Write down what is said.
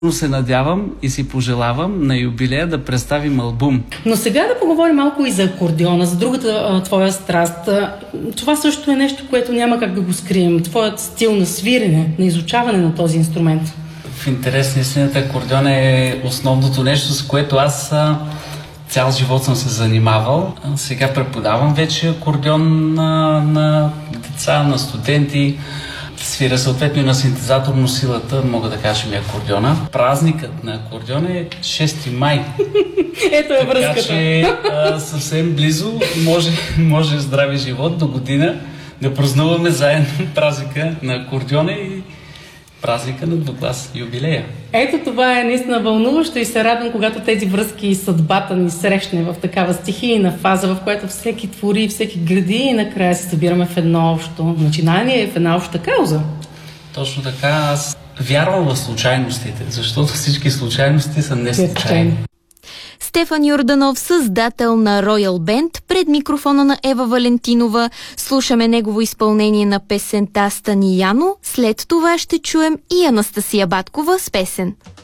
се надявам и си пожелавам на юбилея да представим албум. Но сега да поговорим малко и за акордеона, за другата твоя страст. Това също е нещо, което няма как да го скрием. Твоят стил на свирене, на изучаване на този инструмент. В интерес на истината, акордеон е основното нещо, с което аз цял живот съм се занимавал. Сега преподавам вече акордеон на деца, на студенти. Свира съответно и на синтезатор, но силата, мога да кажем, и акордеона. Празникът на акордеона е 6 май. Ето е връзката. Така че съвсем близо може здрави живот до година да празнуваме заедно празника на акордеона и празника на двуклас юбилея. Ето това е наистина вълнуващо и се радвам, когато тези връзки и съдбата ни срещне в такава стихийна фаза, в която всеки твори, всеки гради и накрая се събираме в едно общо начинание, в една обща кауза. Точно така, аз вярвам в случайностите, защото всички случайности са неслучайни. Стефан Йорданов, създател на Royal Band, пред микрофона на Ева Валентинова. Слушаме негово изпълнение на песента Станияно. След това ще чуем и Анастасия Баткова с песен.